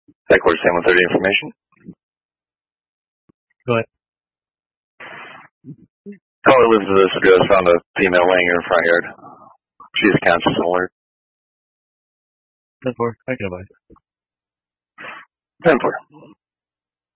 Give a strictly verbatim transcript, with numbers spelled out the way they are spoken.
Headquarters San one thirty information. Go ahead. Caller lives in this address, found a female laying in her front yard. She's conscious and alert. ten four, I can advise. ten four.